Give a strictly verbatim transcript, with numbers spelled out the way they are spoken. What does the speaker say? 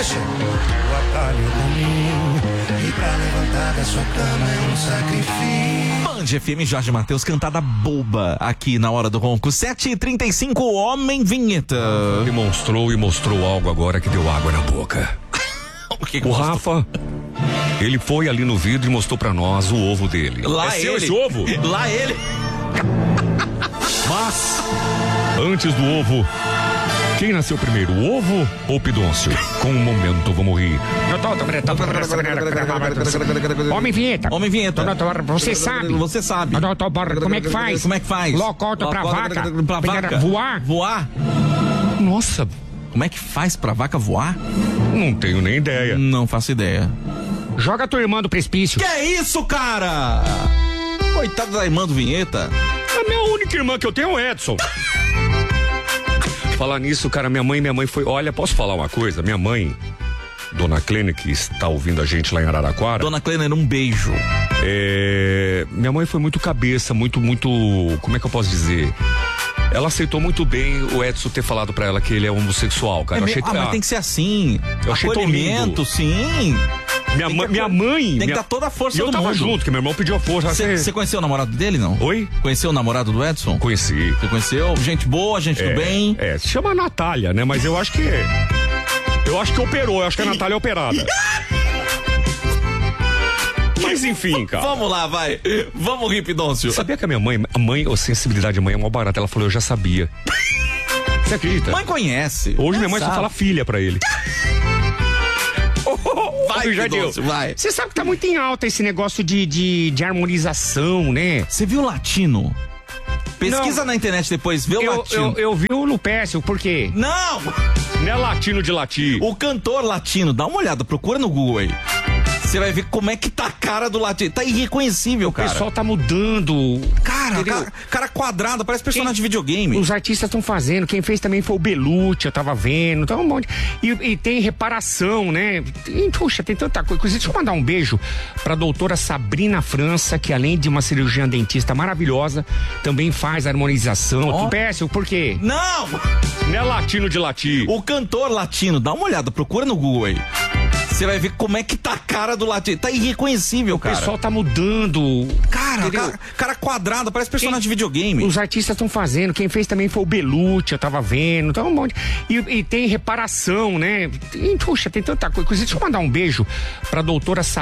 chegou o atalho pra mim, e pra levantar da sua cama é um sacrifício. Band F M, Jorge Mateus, cantada boba aqui na Hora do Ronco. sete e trinta e cinco, Homem Vinheta. Ele mostrou e mostrou algo agora que deu água na boca. O, que que o mostrou? Rafa, ele foi ali no vidro e mostrou pra nós o ovo dele. Lá é ele. seu esse ovo? Lá ele. Mas, antes do ovo, quem nasceu primeiro, o ovo ou o Pidôncio? Com um momento, vamos rir. Homem Vinheta. Homem Vinheta. Doutor, você sabe. Você sabe. Doutor, como é que faz? Como é que faz? Locota pra vaca. Pra vaca. Voar? Voar? Nossa, Como é que faz pra vaca voar? não tenho nem ideia. Não faço ideia. Joga a tua irmã do precipício. Que é isso, cara? Coitado da irmã do Vinheta. A minha única irmã que eu tenho é o Edson. Falar nisso, cara, minha mãe, minha mãe foi... Olha, posso falar uma coisa? Minha mãe, Dona Clênia, que está ouvindo a gente lá em Araraquara... Dona Clênia, um beijo. É... Minha mãe foi muito cabeça, muito, muito... Como é que eu posso dizer? Ela aceitou muito bem o Edson ter falado pra ela que ele é homossexual, cara. É eu achei... ah, mas tem que ser assim. Eu achei tão Acolhimento, sim. Minha, Tem mãe, que minha aco- mãe... Tem minha... que dar toda a força E eu do tava mundo. junto, que meu irmão pediu a força. Você conheceu o namorado dele, não? Oi? Conheceu o namorado do Edson? Conheci. Você conheceu? Gente boa, gente É, do bem. É, se chama Natália, né? Mas eu acho que... Eu acho que operou, eu acho que a Natália é operada. Mas enfim, cara. Vamos lá, vai. Vamos rir, Pidôncio. Sabia que a minha mãe, a mãe, a sensibilidade da mãe é mó barata. Ela falou, eu já sabia. Você acredita? Mãe conhece. Hoje minha mãe sabe. só fala filha pra ele. Vai, já deu. Pidôncio, vai. Você sabe que tá muito em alta esse negócio de, de, de harmonização, né? Você viu o latino? Pesquisa Não. na internet depois, vê o Eu, latino. eu, eu vi o Lupécio, por quê? Não! Não é latino de latir. O cantor latino, dá uma olhada, procura no Google aí. Você vai ver como é que tá a cara do latino. Tá irreconhecível, O cara. pessoal tá mudando. Cara, entendeu? cara, cara quadrado, parece personagem Quem- de videogame. Os artistas estão fazendo, quem fez também foi o Belucci, eu tava vendo, então um monte. E, e tem reparação, né? E, puxa, tem tanta coisa. Inclusive, deixa eu mandar um beijo pra doutora Sabrina França, que além de uma cirurgiã dentista maravilhosa, também faz harmonização. Ó. Tu péssimo, por quê? Não! Não é latino de latir. O cantor latino, dá uma olhada, procura no Google aí. Você vai ver como é que tá a cara do latino. Tá irreconhecível, O cara. pessoal tá mudando. Cara, entendeu? cara, cara quadrado, parece personagem Quem- de videogame. Os artistas estão fazendo, quem fez também foi o Belucci, eu tava vendo, então um monte. E, e tem reparação, né? E, puxa, tem tanta coisa. Inclusive, deixa eu mandar um beijo pra doutora Sabrina.